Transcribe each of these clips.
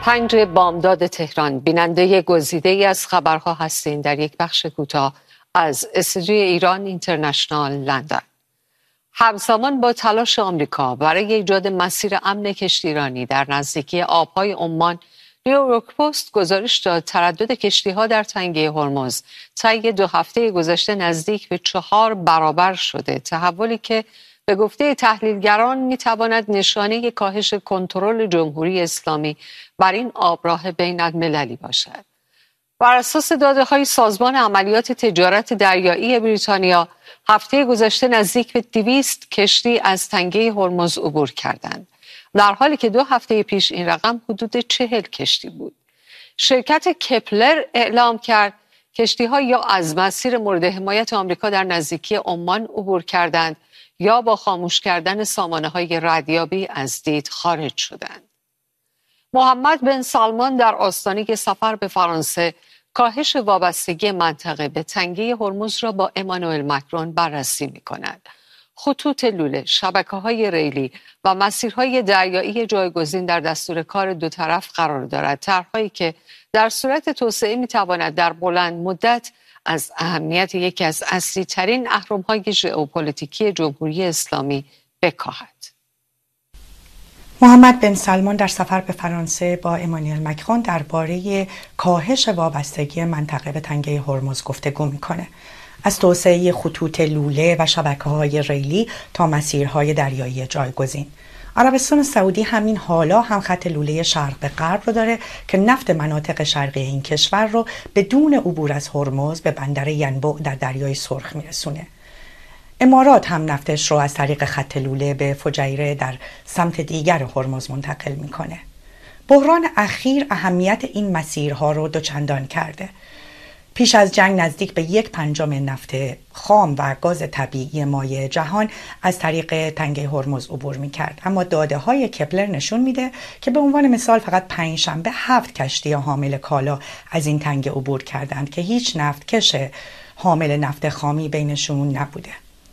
5 بامداد تهران، بیننده گزیده‌ای از خبرها هستین در یک بخش کوتاه از استودیوی ایران اینترنشنال لندن. همزمان با تلاش آمریکا برای ایجاد مسیر امن کشتیرانی در نزدیکی آبهای عمان، نیویورک پست گزارش داد تردد کشتی‌ها در تنگه هرمز طی 2 هفته گذشته نزدیک به 4 برابر شده، تحولی که به گفته تحلیلگران می‌تواند نشانه کاهش کنترل جمهوری اسلامی بر این آبراه بین‌المللی باشد. بر اساس داده‌های سازمان عملیات تجارت دریایی بریتانیا، هفته گذشته نزدیک به 200 کشتی از تنگه هرمز عبور کردند، در حالی که 2 هفته پیش این رقم حدود 40 کشتی بود. شرکت کپلر اعلام کرد کشتی‌ها یا از مسیر مورد حمایت آمریکا در نزدیکی عمان عبور کردند یا با خاموش کردن سامانه‌های ردیابی از دید خارج شدند. محمد بن سلمان در آستانه سفر به فرانسه کاهش وابستگی منطقه به تنگه هرمز را با امانوئل مکرون بررسی می‌کند. خطوط لوله، شبکه‌های ریلی و مسیرهای دریایی جایگزین در دستور کار 2 طرف قرار دارد، طرح‌هایی که در صورت توسعه می‌تواند در بلند مدت از اهمیت یکی از اصلی‌ترین اهرم‌های ژئوپلیتیکی جمهوری اسلامی بکاهد. محمد بن سلمان در سفر به فرانسه با امانوئل مکرون درباره کاهش وابستگی منطقه به تنگه هرمز گفتگو می‌کنه. از توسعه خطوط لوله و شبکه‌های ریلی تا مسیرهای دریایی جایگزین. عربستان سعودی همین حالا هم خط لوله شرق به غرب رو داره که نفت مناطق شرقی این کشور رو بدون عبور از هرمز به بندر ینبوع در دریای سرخ میرسونه. امارات هم نفتش رو از طریق خط لوله به فجیره در سمت دیگر هرمز منتقل میکنه. بحران اخیر اهمیت این مسیرها رو دوچندان کرده. پیش از جنگ نزدیک به 1/5 نفت خام و گاز طبیعی مایع جهان از طریق تنگه هرمز عبور می‌کرد، اما داده‌های کپلر نشون میده که به عنوان مثال فقط 5 شنبه 7 کشتی حامل کالا از این تنگه عبور کردند که هیچ نفتکش حامل نفت خامی بینشون نبوده.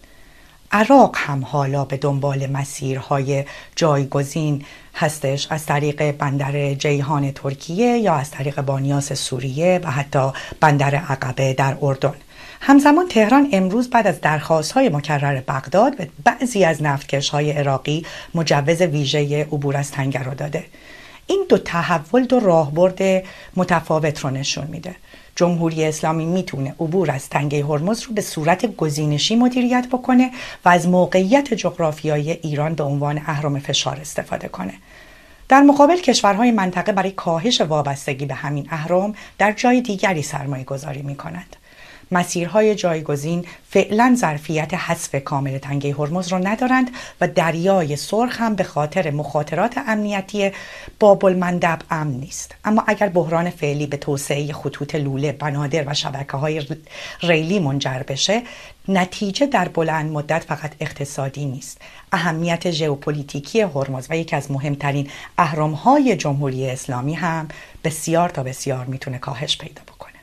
عراق هم حالا به دنبال مسیرهای جایگزین هستش، از طریق بندر جیهان ترکیه یا از طریق بانیاس سوریه و حتی بندر عقبه در اردن. همزمان تهران امروز بعد از درخواست‌های مکرر بغداد به بعضی از نفتکش‌های عراقی مجوز ویژه عبور از تنگه را داده. این 2 تحول 2 راهبرد متفاوت رو نشون میده. جمهوری اسلامی میتونه عبور از تنگه هرمز رو به صورت گزینشی مدیریت بکنه و از موقعیت جغرافیایی ایران به عنوان اهرم فشار استفاده کنه. در مقابل کشورهای منطقه برای کاهش وابستگی به همین اهرم در جای دیگری سرمایه گذاری میکنند. مسیرهای جایگزین فعلا ظرفیت حذف کامل تنگه هرمز را ندارند و دریای سرخ هم به خاطر مخاطرات امنیتی باب المندب امن نیست. اما اگر بحران فعلی به توسعه خطوط لوله، بنادر و شبکه‌های ریلی منجر بشه، نتیجه در بلند مدت فقط اقتصادی نیست. اهمیت ژئوپلیتیکی هرمز و یکی از مهمترین اهرم‌های جمهوری اسلامی هم بسیار تا بسیار میتونه کاهش پیدا بکنه.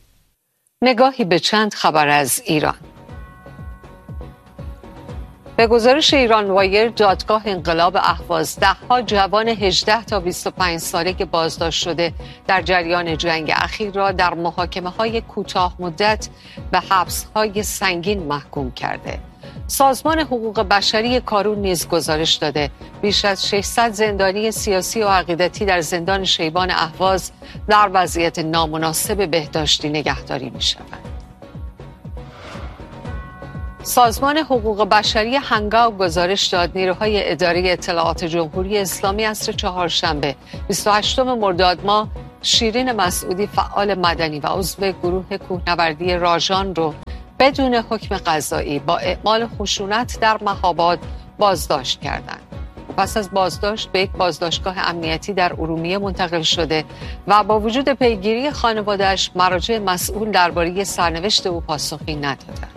نگاهی به چند خبر از ایران. به گزارش ایران وایر، دادگاه انقلاب اهواز ده‌ها جوان 18 تا 25 ساله که بازداشت شده در جریان جنگ اخیر را در محاکمه‌های کوتاه مدت به حبس‌های سنگین محکوم کرده. سازمان حقوق بشری کارون نیز گزارش داده بیش از 600 زندانی سیاسی و عقیدتی در زندان شیبان اهواز در وضعیت نامناسب بهداشتی نگهداری می‌شوند. سازمان حقوق بشری هنگاو گزارش داد نیروهای اداره اطلاعات جمهوری اسلامی عصر 4 28 مرداد ماه شیرین مسعودی، فعال مدنی و عضو گروه کوهنوردی راژان رو بدون حکم قضایی با اعمال خشونت در مهاباد بازداشت کردند. پس از بازداشت به یک بازداشتگاه امنیتی در ارومیه منتقل شده و با وجود پیگیری خانواده‌اش مراجع مسئول درباره سرنوشت او پاسخی ندادند.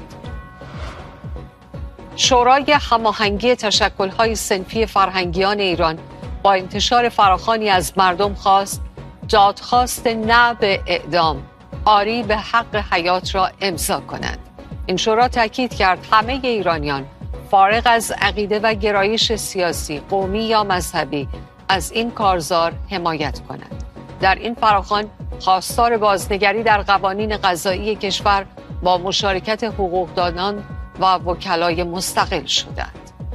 شورای هماهنگی تشکل‌های صنفی فرهنگیان ایران با انتشار فراخوانی از مردم خواست دادخواست نه به اعدام، آری به حق حیات را امضا کنند. این شورا تاکید کرد همه ایرانیان فارغ از عقیده و گرایش سیاسی، قومی یا مذهبی از این کارزار حمایت کنند. در این فراخوان خواستار بازنگری در قوانین قضایی کشور با مشارکت حقوقدانان و وکلای مستقل شدند.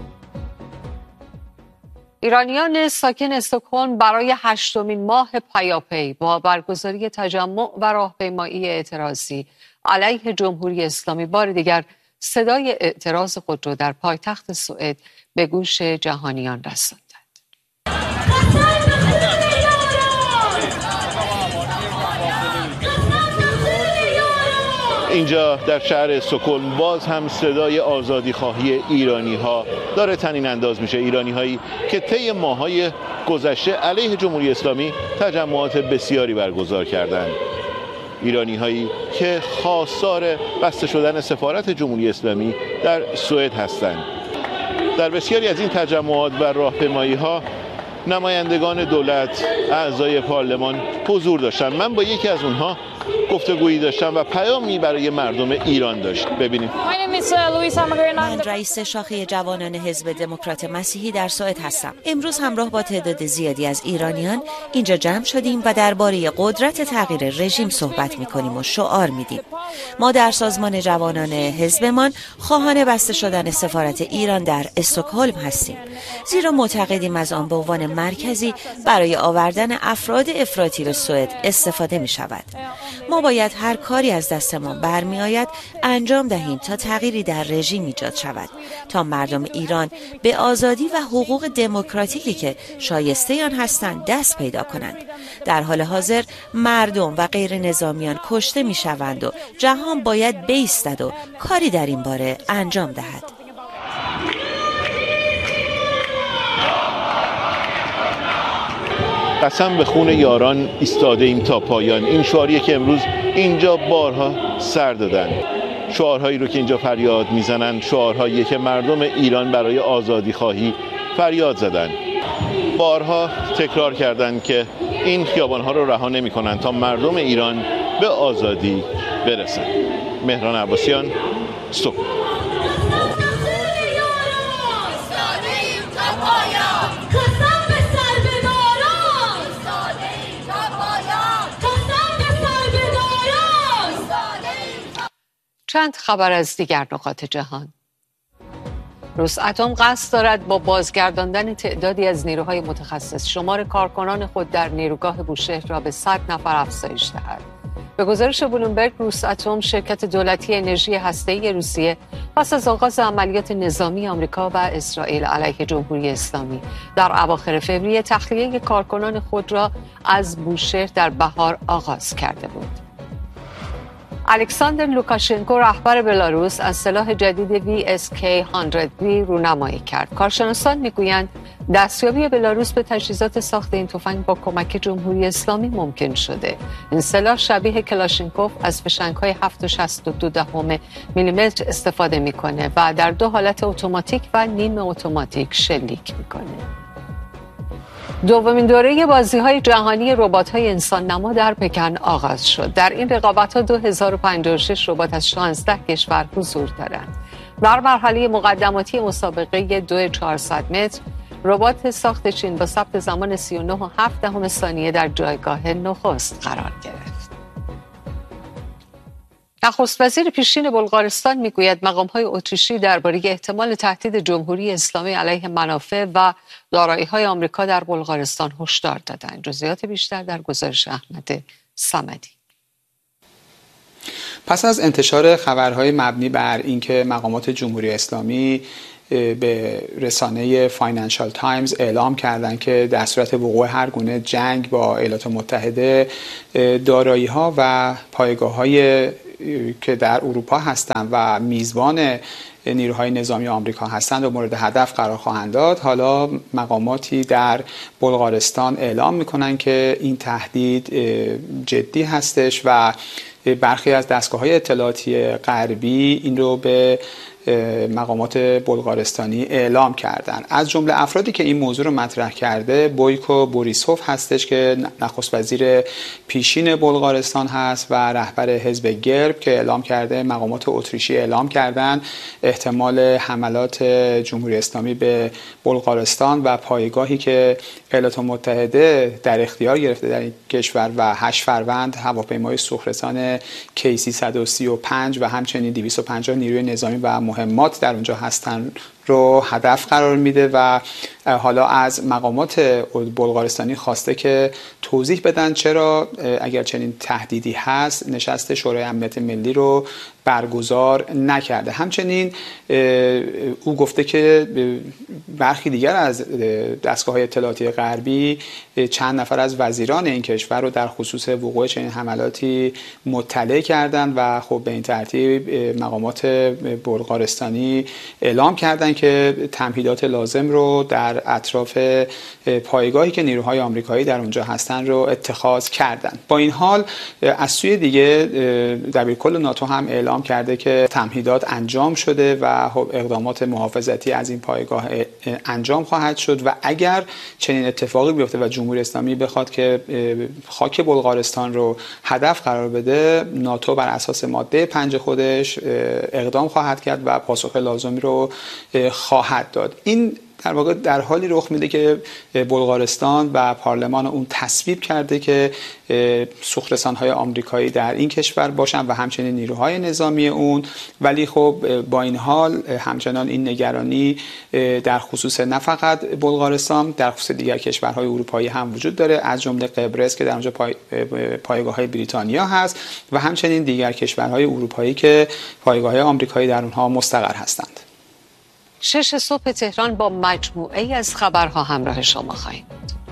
ایرانیان ساکن استکهلم برای 8مین ماه پیاپی با برگزاری تجمع و راهپیمایی اعتراضی علیه جمهوری اسلامی بار دیگر صدای اعتراض خود را در پایتخت سوئد به گوش جهانیان رساندند. اینجا در شهر استکهلم باز هم صدای آزادیخواهی ایرانی‌ها داره طنین انداز میشه. ایرانی‌هایی که طی ماه‌های گذشته علیه جمهوری اسلامی تجمعات بسیاری برگزار کردند. ایرانی‌هایی که خواستار بسته شدن سفارت جمهوری اسلامی در سوئد هستند. در بسیاری از این تجمعات و راهپیمایی‌ها نمایندگان دولت، اعضای پارلمان حضور داشتند. من با یکی از اونها گفتگویی داشتم و پیامی برای مردم ایران داشت. ببینیم. من رئیس شاخه جوانان حزب دموکرات مسیحی در سوئد هستم. امروز همراه با تعداد زیادی از ایرانیان اینجا جمع شدیم و درباره قدرت تغییر رژیم صحبت می‌کنیم و شعار میدیم. ما در سازمان جوانان حزبمان خواهان بسته شدن سفارت ایران در استکهلم هستیم، زیرا معتقدیم از آن به عنوان مرکزی برای آوردن افراد افراطی به سوئد استفاده می‌شود. ما باید هر کاری از دستمان برمی آید انجام دهیم تا تغییری در رژیم ایجاد شود، تا مردم ایران به آزادی و حقوق دموکراتیکی که شایسته آن هستند دست پیدا کنند. در حال حاضر مردم و غیر نظامیان کشته می شوند و جهان باید بایستد و کاری در این باره انجام دهد. قسم به خون یاران ایستاده ایم تا پایان. این شعاریه که امروز اینجا بارها سر دادن. شعارهایی رو که اینجا فریاد میزنن، شعارهایی که مردم ایران برای آزادی خواهی فریاد زدن. بارها تکرار کردن که این خیابانها رو رها نمی‌کنن تا مردم ایران به آزادی برسن. مهران عباسیان، استکهلم. چند خبر از دیگر نقاط جهان. روساتم قصد دارد با بازگرداندن تعدادی از نیروهای متخصص شمار کارکنان خود در نیروگاه بوشهر را به 100 نفر افزایش دهد. به گزارش بلومبرگ، روساتم شرکت دولتی انرژی هسته‌ای روسیه پس از آغاز عملیات نظامی آمریکا و اسرائیل علیه جمهوری اسلامی در اواخر فوریه تخلیه کارکنان خود را از بوشهر در بهار آغاز کرده بود. الکساندر لوکاشنکو رهبر بلاروس از سلاح جدید VSK-100B رونمایی کرد. کارشناسان میگویند دستیابی بلاروس به تجهیزات ساخت این تفنگ با کمک جمهوری اسلامی ممکن شده. این سلاح شبیه کلاشینکوف از فشنگ‌های 7.62 میلیمتر استفاده میکنه و در دو حالت اتوماتیک و نیم اتوماتیک شلیک میکنه. دومین دوره بازی‌های جهانی ربات‌های انسان‌نما در پکن آغاز شد. در این رقابت‌ها 2056 ربات از 16 کشور حضور دارند. در مرحله مقدماتی مسابقه 2400 متر، ربات ساخت چین با ثبت زمان 39.7 ثانیه در جایگاه نخست قرار گرفت. نخست وزیر پیشین بلغارستان میگوید مقام‌های اتریشی درباره احتمال تهدید جمهوری اسلامی علیه منافع و دارایی‌های آمریکا در بلغارستان هشدار دادند. جزئیات بیشتر در گزارش احمد صمدی. پس از انتشار خبرهای مبنی بر اینکه مقامات جمهوری اسلامی به رسانه فاینانشال تایمز اعلام کردند که در صورت وقوع هر گونه جنگ با ایالات متحده دارایی‌ها و پایگاه‌های که در اروپا هستند و میزبان نیروهای نظامی آمریکا هستند و مورد هدف قرار خواهند داد، حالا مقاماتی در بلغارستان اعلام میکنن که این تهدید جدی هستش و برخی از دستگاه‌های اطلاعاتی غربی این رو به مقامات بلغارستانی اعلام کردند. از جمله افرادی که این موضوع رو مطرح کرده بویکو بوریسوف هستش که نخست وزیر پیشین بلغارستان هست و رهبر حزب گرب که اعلام کرده، مقامات اتریشی اعلام کردند احتمال حملات جمهوری اسلامی به بلغارستان و پایگاهی که ایالات متحده در اختیار گرفته در این کشور و 8 فروند هواپیمای سوخرسان K335 و همچنین 250 نیروی نظامی و مهمات در اونجا هستند رو هدف قرار میده و حالا از مقامات بلغارستانی خواسته که توضیح بدن چرا اگر چنین تهدیدی هست نشست شورای امنیت ملی رو برگزار نکرده. همچنین او گفته که برخی دیگر از دستگاه‌های اطلاعاتی غربی چند نفر از وزیران این کشور رو در خصوص وقوع چنین حملاتی مطلع کردند و خب به این ترتیب مقامات بلغارستانی اعلام کردند که تمهیدات لازم رو در اطراف پایگاهی که نیروهای آمریکایی در اونجا هستن رو اتخاذ کردند. با این حال از سوی دیگه دبیرکل ناتو هم اعلام کرده که تمهیدات انجام شده و اقدامات محافظتی از این پایگاه انجام خواهد شد و اگر چنین اتفاقی بیفته و جمهوری اسلامی بخواد که خاک بلغارستان رو هدف قرار بده، ناتو بر اساس ماده 5 خودش اقدام خواهد کرد و پاسخ لازمی رو خواهد داد. این در واقع در حالی رخ میده که بلغارستان و پارلمان اون تصویب کرده که سوخرسان‌های آمریکایی در این کشور باشن و همچنین نیروهای نظامی اون، ولی خب با این حال همچنان این نگرانی در خصوص نه فقط بلغارستان، در خصوص دیگر کشورهای اروپایی هم وجود داره، از جمله قبرس که در اونجا پایگاه‌های بریتانیا هست و همچنین دیگر کشورهای اروپایی که پایگاه‌های آمریکایی در اونها مستقر هستند. 6 صبح تهران با مجموعه از خبرها همراه شما خواهیم بود.